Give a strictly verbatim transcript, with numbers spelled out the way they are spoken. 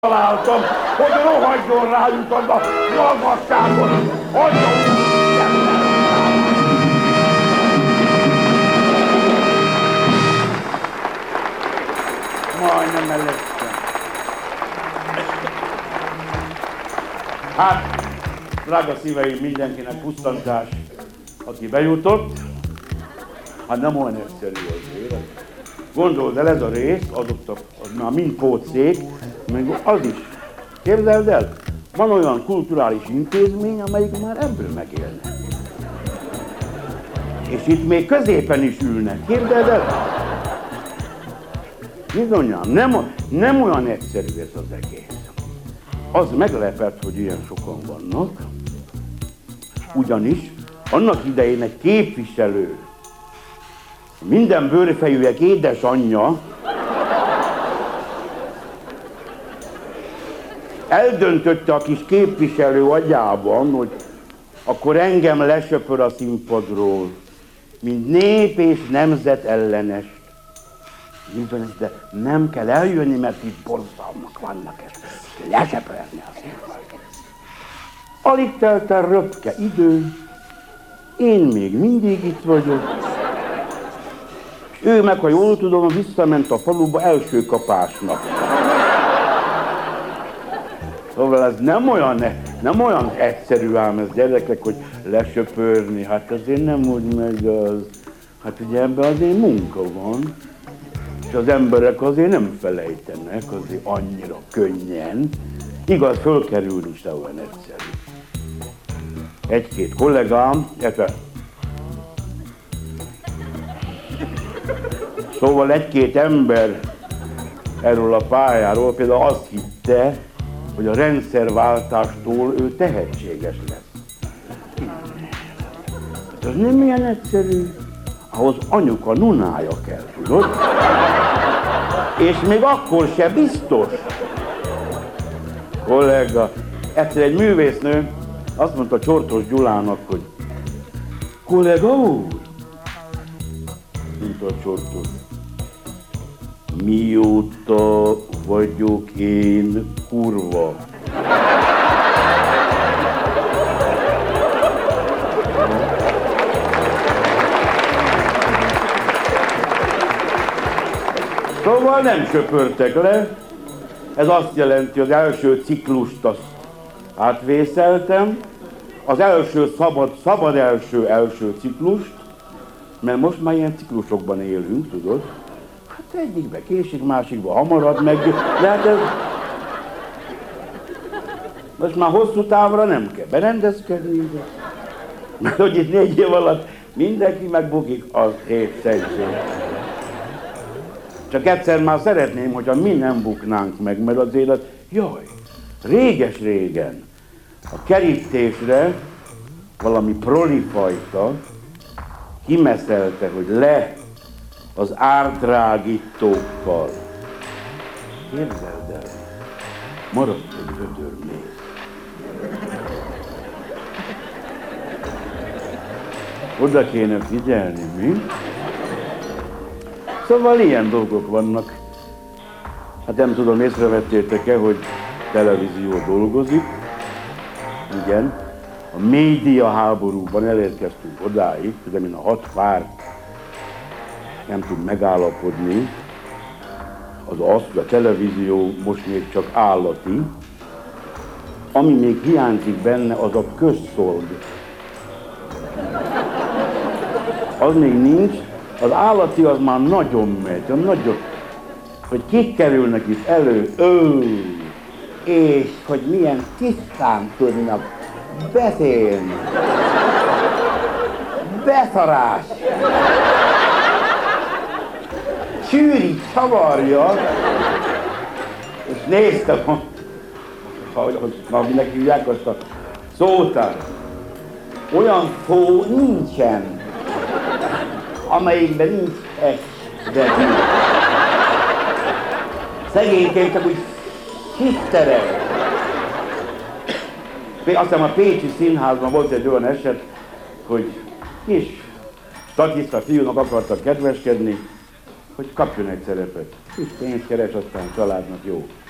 találtam, hogy rohadjon rájuk az a magasságot, hagyjon majdnem mellettem. Hát, drága szíveim, mindenkinek pusztantás, aki bejutott, hát nem olyan egyszerű azért. Gondold el, ez a rész, azok a, az már mind pótszék, meg az is. Képzeld el, van olyan kulturális intézmény, amelyik már ebből megélne. És itt még középen is ülnek, képzeld el? Bizonyám, nem, nem olyan egyszerű ez az egész. Az meglepett, hogy ilyen sokan vannak, ugyanis annak idején egy képviselő, minden bőrfejűek édesanyja eldöntötte a kis képviselő agyában, hogy akkor engem lesöpör a színpadról, mint nép és nemzet ellenes. De nem kell eljönni, mert itt borzalmak vannak, és lesöpörni a színpadról. Alig telt el röpke idő, én még mindig itt vagyok. Ő meg, ha jól tudom, visszament a faluba első kapásnak. Szóval ez nem olyan, nem olyan egyszerű ám ez, gyerekek, hogy lesöpörni, hát azért nem úgy megy az. Hát ugye ebben azért munka van, és az emberek azért nem felejtenek azért annyira könnyen. Igaz, fölkerülni se olyan egyszerű. Egy-két kollégám, illetve szóval egy-két ember erről a pályáról például azt hitte, hogy a rendszerváltástól ő tehetséges lesz. Ez nem ilyen egyszerű, ahhoz anyuka nunája kell, tudod? És még akkor se biztos. Kollega, egyszer egy művésznő azt mondta Csortos Gyulának, hogy kollega úr, mondta a Csortos, mióta vagyok én kurva? Szóval nem söpörtek le, ez azt jelenti, hogy az első ciklust azt átvészeltem, az első szabad, szabad első első ciklust, mert most már ilyen ciklusokban élünk, tudod? Hát egyikbe késik, másikba hamarad meg, de hát ez... Most már hosszú távra nem kell berendezkedni, mert hogy itt négy év alatt mindenki megbukik, az észszerűség. Csak egyszer már szeretném, hogyha mi nem buknánk meg, mert az élet, jaj, réges-régen a kerítésre valami prolifajta kimeszelte, hogy le az ártrágítókkal. Képzeld el, maradt egy ödör még. Oda kéne figyelni, mi? Szóval ilyen dolgok vannak. Hát nem tudom, észrevettétek-e, hogy televízió dolgozik. Igen. A média háborúban elérkeztünk odáig, hogy amin a hat párt nem tud megállapodni, az az, hogy a televízió most még csak állati, ami még hiányzik benne, az a közszolg. Az még nincs, az állati az már nagyon megy, nagyon, hogy kik kerülnek itt elő, ő, és hogy milyen tisztán tudnak beszélni. Beszarás! Sűrít, csavarja, és néztem, hogy minek hívják azt a szótát. Olyan szó nincsen, amelyikben nincs egy betű. Szegényként csak úgy hiszterel. Aztán a Pécsi Színházban volt egy olyan eset, hogy kis statiszta fiúnak akartak kedveskedni, hogy kapjon egy szerepet. Kis pénzt keres, aztán családnak jó.